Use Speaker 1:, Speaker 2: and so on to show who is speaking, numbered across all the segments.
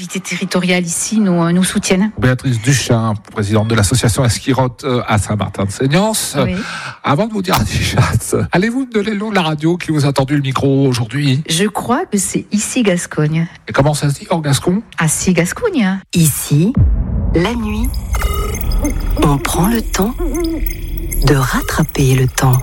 Speaker 1: collectivités territoriales ici nous soutiennent.
Speaker 2: Béatrice Duchin, présidente de l'association Esquirotte à Saint-Martin-de-Seignance.
Speaker 1: Oui.
Speaker 2: Avant de vous dire Adichat, allez-vous me donner le nom de la radio qui vous a tendu le micro aujourd'hui?
Speaker 1: Je crois que c'est ici Gascogne.
Speaker 2: Et comment ça se dit en gascon?
Speaker 1: Ah si, Gascogne.
Speaker 3: Ici, la nuit, on prend le temps de rattraper le temps.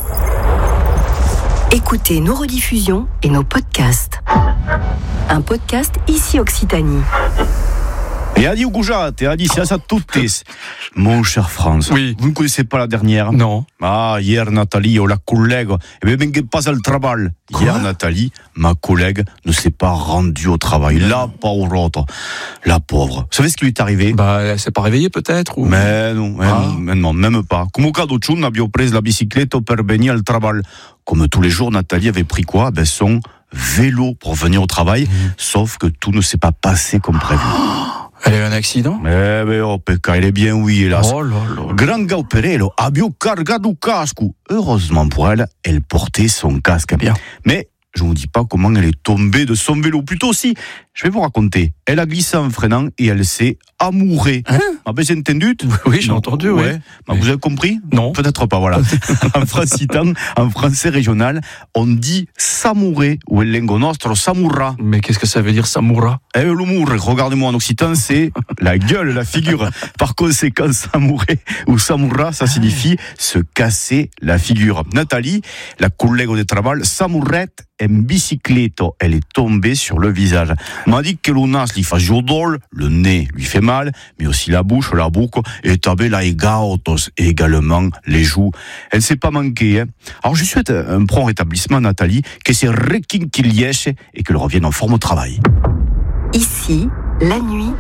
Speaker 3: Écoutez nos rediffusions et nos podcasts. Un podcast Ici Occitanie.
Speaker 4: Et Adieu Goujat, et Adicias à toutes. Mon cher France,
Speaker 5: oui.
Speaker 4: Vous ne connaissez pas la dernière?
Speaker 5: Non.
Speaker 4: Ah, hier Nathalie, la collègue, eh bien, pas al travail. Hier Nathalie, ma collègue, ne s'est pas rendue au travail. La pauvre, la pauvre. Vous savez ce qui lui est arrivé?
Speaker 5: Elle s'est pas réveillée peut-être ou...
Speaker 4: Mais non, non, même pas. Comme au cas d'autre, n'a bien pris la bicyclette pour venir au travail. Comme tous les jours, Nathalie avait pris quoi? Son vélo pour venir au travail, sauf que tout ne s'est pas passé comme prévu.
Speaker 5: Elle a eu un accident?
Speaker 4: Pecca, il est bien, oui, hélas.
Speaker 5: Oh là là.
Speaker 4: Gran Gauperello abbia cargato casco. Heureusement pour elle, elle portait son casque.
Speaker 5: Bien.
Speaker 4: Mais je ne vous dis pas comment elle est tombée de son vélo. Plutôt si, je vais vous raconter. Elle a glissé en freinant et elle s'est amourée. J'ai entendu?
Speaker 5: Oui, j'ai entendu, oui.
Speaker 4: Vous avez compris?
Speaker 5: Non.
Speaker 4: Peut-être pas, voilà. En francitan, en français régional, on dit s'amourer ou el lengo nostro s'amourra.
Speaker 5: Mais qu'est-ce que ça veut dire, s'amourra?
Speaker 4: L'humour, regardez-moi en occitan, c'est la gueule, la figure. Par conséquent, s'amourer ou s'amourra, ça signifie se casser la figure. Nathalie, la collègue de travail, s'amourette en bicicletto. Elle est tombée sur le visage. M'a dit que le nas lui fait jodol, le nez lui fait mal, mais aussi la bouche, la boucle, et tabé la gaotos, et également les joues. Elle s'est pas manquée, hein. Alors, je souhaite un prompt rétablissement à Nathalie, que c'est requinquilièche et qu'elle revienne en forme au travail.
Speaker 3: Ici, la nuit,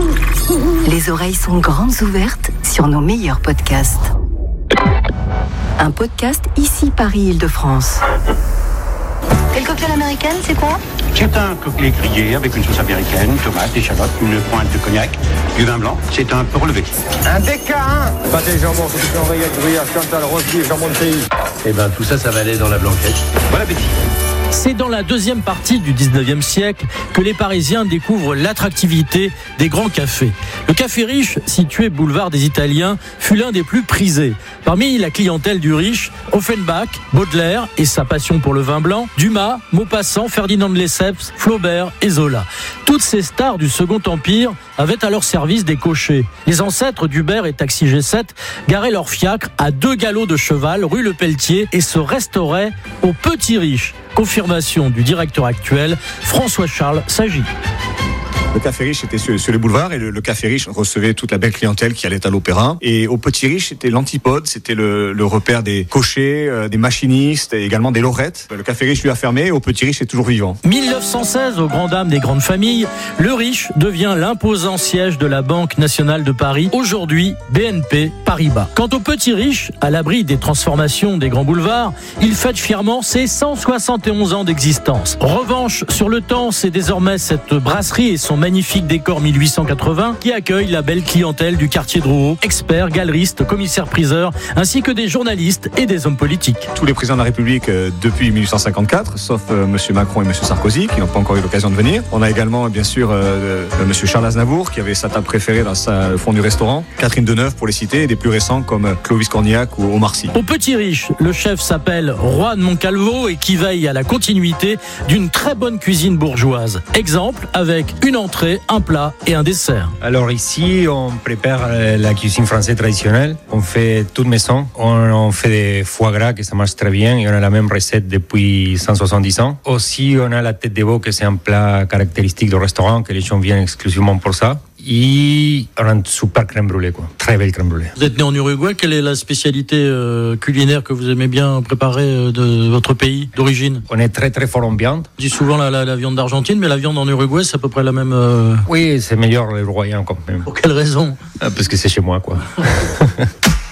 Speaker 3: les oreilles sont grandes ouvertes sur nos meilleurs podcasts. Un podcast Ici Paris-Île-de-France.
Speaker 6: Et le cocktail américain, c'est quoi?
Speaker 7: C'est un cocktail grillé avec une sauce américaine, tomates, échalotes, une pointe de cognac, du vin blanc. C'est un peu relevé.
Speaker 8: Un déca, pâté jambon, c'est un rayette, gruyère, Chantal, rose beef, jambon de pays.
Speaker 7: Eh ben tout ça va aller dans la blanquette. Bon appétit.
Speaker 9: C'est dans la deuxième partie du 19e siècle que les Parisiens découvrent l'attractivité des grands cafés. Le Café Riche, situé boulevard des Italiens, fut l'un des plus prisés. Parmi la clientèle du Riche, Offenbach, Baudelaire et sa passion pour le vin blanc, Dumas, Maupassant, Ferdinand de Lesseps, Flaubert et Zola. Toutes ces stars du Second Empire avaient à leur service des cochers. Les ancêtres d'Uber et Taxi G7 garaient leur fiacre à 2 galops de cheval rue Le Pelletier et se restauraient au Petit Riche. Confirmation du directeur actuel, François-Charles Sagy.
Speaker 10: Le Café Riche était sur les boulevards et le Café Riche recevait toute la belle clientèle qui allait à l'opéra. Et au Petit Riche, c'était l'antipode, c'était le repère des cochers, des machinistes et également des lorettes. Le Café Riche lui a fermé et au Petit Riche est toujours vivant.
Speaker 9: 1916, aux grandes dames des grandes familles, le Riche devient l'imposant siège de la Banque nationale de Paris, aujourd'hui BNP Paribas. Quant au Petit Riche, à l'abri des transformations des grands boulevards, il fête fièrement ses 171 ans d'existence. Revanche sur le temps, c'est désormais cette brasserie et son magnifique décor 1880 qui accueille la belle clientèle du quartier Drouot, experts, galeristes, commissaires-priseurs, ainsi que des journalistes et des hommes politiques.
Speaker 10: Tous les présidents de la République depuis 1854, sauf M. Macron et M. Sarkozy, qui n'ont pas encore eu l'occasion de venir. On a également, bien sûr, M. Charles Aznavour, qui avait sa table préférée dans le fond du restaurant, Catherine Deneuve, pour les citer, et des plus récents comme Clovis Cornillac ou Omar Sy.
Speaker 9: Au Petit Riche, le chef s'appelle Roy de Moncalvo et qui veille à la continuité d'une très bonne cuisine bourgeoise. Exemple avec une entrée, un plat et un dessert.
Speaker 11: Alors ici, on prépare la cuisine française traditionnelle. On fait toute maison. On fait des foie gras, que ça marche très bien. Et on a la même recette depuis 170 ans. Aussi, on a la tête de veau, que c'est un plat caractéristique du restaurant, que les gens viennent exclusivement pour ça. Et on a une super crème brûlée, quoi. Très belle crème brûlée.
Speaker 9: Vous êtes né en Uruguay. Quelle est la spécialité culinaire que vous aimez bien préparer de votre pays d'origine?
Speaker 11: On est très très fort en viande.
Speaker 9: Je dis souvent la viande d'Argentine, mais la viande en Uruguay, c'est à peu près la même...
Speaker 11: Oui, c'est meilleur le uruguayen quand même.
Speaker 9: Pour quelle raison?
Speaker 11: Parce que c'est chez moi, quoi.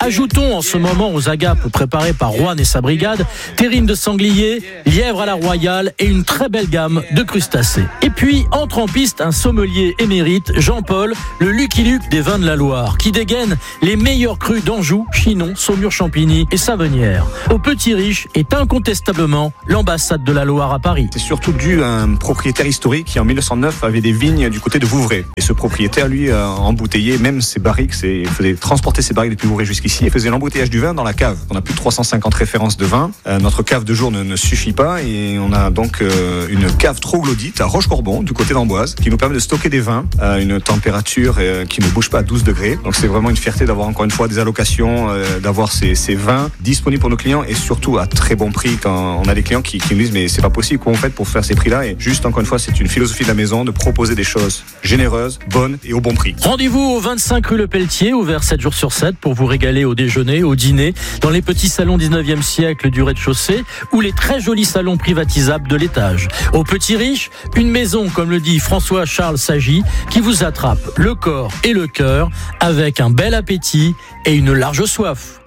Speaker 9: Ajoutons en ce moment aux agapes préparées par Juan et sa brigade, terrine de sanglier, lièvre à la royale et une très belle gamme de crustacés. Et puis, entre en piste un sommelier émérite, Jean-Paul, le Lucky Luke des vins de la Loire, qui dégaine les meilleurs crus d'Anjou, Chinon, Saumur-Champigny et Savenière. Au Petit Riche est incontestablement l'ambassade de la Loire à Paris.
Speaker 10: C'est surtout dû à un propriétaire historique qui en 1909 avait des vignes du côté de Vouvray. Et ce propriétaire, lui, a embouteillé même ses barriques, il faisait transporter ses barriques depuis Vouvray jusqu'ici et faisait l'embouteillage du vin dans la cave. On a plus de 350 références de vin. Notre cave de jour ne suffit pas et on a donc une cave troglodyte à Rochecorbon, du côté d'Amboise, qui nous permet de stocker des vins à une température qui ne bouge pas à 12 degrés. Donc c'est vraiment une fierté d'avoir encore une fois des allocations, d'avoir ces vins disponibles pour nos clients et surtout à très bon prix. Quand on a des clients qui nous disent mais c'est pas possible, comment vous faites pour faire ces prix-là? Et juste encore une fois, c'est une philosophie de la maison de proposer des choses généreuses, bonnes et au bon prix.
Speaker 9: Rendez-vous au 25 rue Le Pelletier, ouvert 7 jours sur 7 pour vous régaler au déjeuner, au dîner, dans les petits salons 19e siècle du rez-de-chaussée ou les très jolis salons privatisables de l'étage. Au Petit Riche, une maison, comme le dit François-Charles Sagy, qui vous attrape le corps et le cœur avec un bel appétit et une large soif.